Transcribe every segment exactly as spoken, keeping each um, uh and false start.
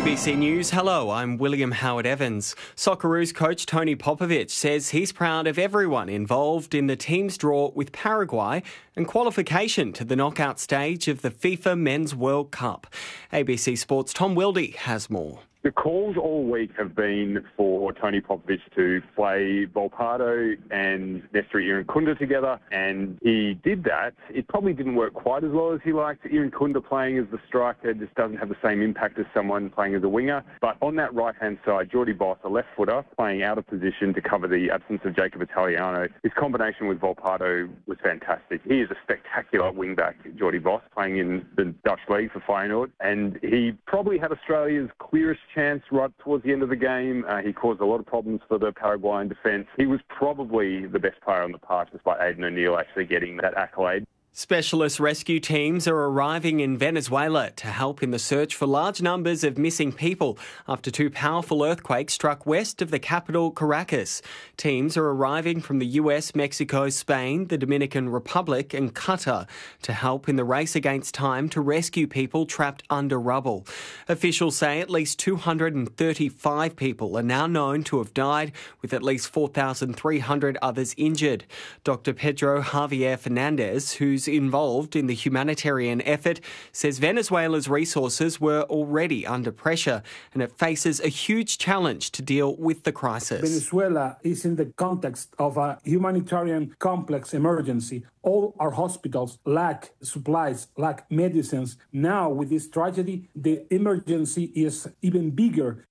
A B C News, hello, I'm William Howard-Evans. Socceroos coach Tony Popovic says he's proud of everyone involved in the team's draw with Paraguay and qualification to the knockout stage of the FIFA Men's World Cup. A B C Sports' Tom Wilde has more. The calls all week have been for Tony Popovic to play Volpato and Nestor Irankunda together, and he did that. It probably didn't work quite as well as he liked. Irankunda playing as the striker just doesn't have the same impact as someone playing as a winger. But on that right-hand side, Jordi Boss, a left footer, playing out of position to cover the absence of Jacob Italiano. His combination with Volpato was fantastic. He is a spectacular wing-back, Jordi Boss, playing in the Dutch league for Feyenoord, and he probably had Australia's clearest chance right towards the end of the game. Uh, he caused a lot of problems for the Paraguayan defence. He was probably the best player on the park, despite Aidan O'Neill actually getting that accolade. Specialist rescue teams are arriving in Venezuela to help in the search for large numbers of missing people after two powerful earthquakes struck west of the capital, Caracas. Teams are arriving from the U S, Mexico, Spain, the Dominican Republic and Qatar to help in the race against time to rescue people trapped under rubble. Officials say at least two hundred thirty-five people are now known to have died, with at least four thousand three hundred others injured. Doctor Pedro Javier Fernandez, who's involved in the humanitarian effort, says Venezuela's resources were already under pressure and it faces a huge challenge to deal with the crisis. Venezuela is in the context of a humanitarian complex emergency. All our hospitals lack supplies, lack medicines. Now, with this tragedy, the emergency is even bigger.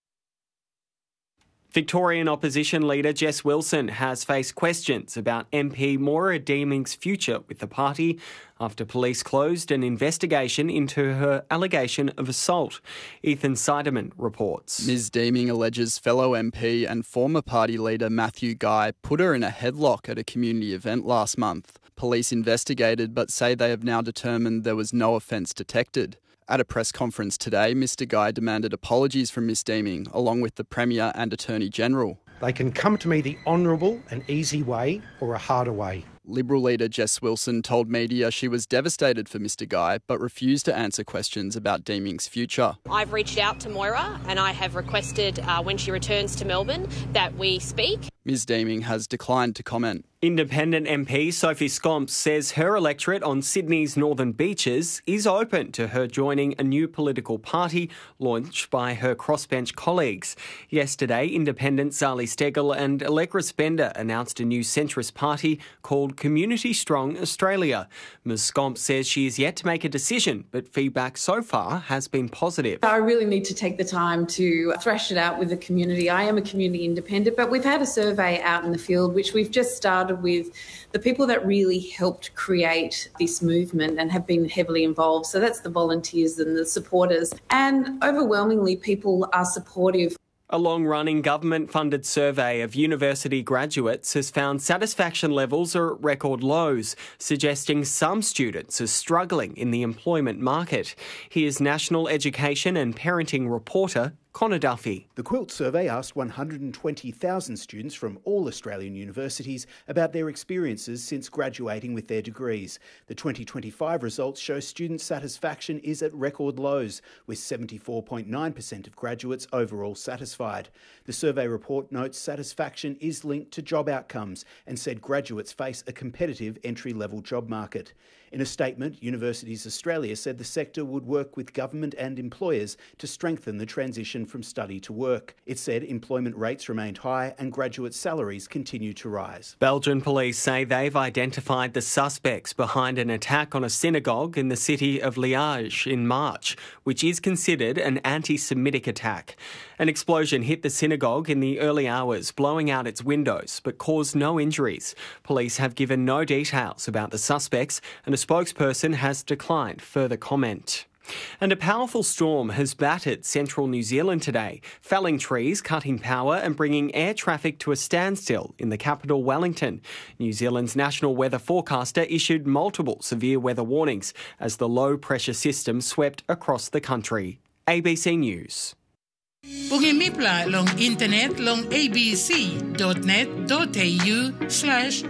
Victorian opposition leader Jess Wilson has faced questions about M P Maura Deeming's future with the party after police closed an investigation into her allegation of assault. Ethan Seidemann reports. Miz Deeming alleges fellow M P and former party leader Matthew Guy put her in a headlock at a community event last month. Police investigated but say they have now determined there was no offence detected. At a press conference today, Mr Guy demanded apologies from Miz Deeming, along with the Premier and Attorney General. They can come to me the honourable and easy way or a harder way. Liberal leader Jess Wilson told media she was devastated for Mr Guy, but refused to answer questions about Deeming's future. I've reached out to Moira and I have requested uh, when she returns to Melbourne that we speak. Miz Deeming has declined to comment. Independent M P Sophie Scomps says her electorate on Sydney's northern beaches is open to her joining a new political party launched by her crossbench colleagues. Yesterday, independent Zali Steggall and Allegra Spender announced a new centrist party called Community Strong Australia. Miz Scomps says she is yet to make a decision, but feedback so far has been positive. I really need to take the time to thrash it out with the community. I am a community independent, but we've had a survey out in the field, which we've just started with the people that really helped create this movement and have been heavily involved. So that's the volunteers and the supporters. And overwhelmingly, people are supportive. A long-running government-funded survey of university graduates has found satisfaction levels are at record lows, suggesting some students are struggling in the employment market. Here's National Education and Parenting reporter Connor Duffy. The Quilt survey asked one hundred twenty thousand students from all Australian universities about their experiences since graduating with their degrees. The twenty twenty-five results show student satisfaction is at record lows, with seventy-four point nine percent of graduates overall satisfied. The survey report notes satisfaction is linked to job outcomes and said graduates face a competitive entry-level job market. In a statement, Universities Australia said the sector would work with government and employers to strengthen the transition from study to work. It said employment rates remained high and graduate salaries continue to rise. Belgian police say they've identified the suspects behind an attack on a synagogue in the city of Liège in March, which is considered an anti-Semitic attack. An explosion hit the synagogue in the early hours, blowing out its windows, but caused no injuries. Police have given no details about the suspects, and a spokesperson has declined further comment. And a powerful storm has battered central New Zealand today, felling trees, cutting power and bringing air traffic to a standstill in the capital, Wellington. New Zealand's national weather forecaster issued multiple severe weather warnings as the low-pressure system swept across the country. A B C News. Kung imipla long internet long abc dot net dot a u slash